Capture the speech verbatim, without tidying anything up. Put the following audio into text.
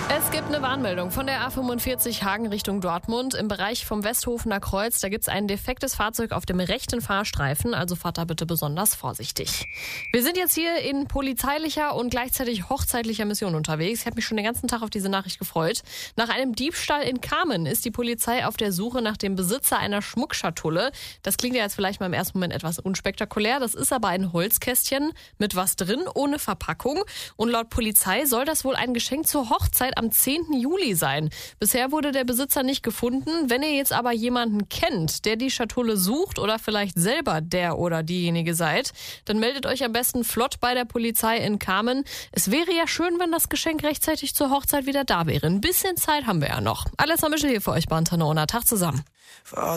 Es gibt eine Warnmeldung von der A fünfundvierzig Hagen Richtung Dortmund. Im Bereich vom Westhofener Kreuz, da gibt es ein defektes Fahrzeug auf dem rechten Fahrstreifen. Also fahrt da bitte besonders vorsichtig. Wir sind jetzt hier in polizeilicher und gleichzeitig hochzeitlicher Mission unterwegs. Ich habe mich schon den ganzen Tag auf diese Nachricht gefreut. Nach einem Diebstahl in Kamen ist die Polizei auf der Suche nach dem Besitzer einer Schmuckschatulle. Das klingt ja jetzt vielleicht mal im ersten Moment etwas unspektakulär. Das ist aber ein Holzkästchen mit was drin, ohne Verpackung. Und laut Polizei soll das wohl ein Geschenk zur Hochzeit am zehnten Juli sein. Bisher wurde der Besitzer nicht gefunden. Wenn ihr jetzt aber jemanden kennt, der die Schatulle sucht oder vielleicht selber der oder diejenige seid, dann meldet euch am besten flott bei der Polizei in Kamen. Es wäre ja schön, wenn das Geschenk rechtzeitig zur Hochzeit wieder da wäre. Ein bisschen Zeit haben wir ja noch. Alessa Mischel hier für euch bei Antenne Tag zusammen.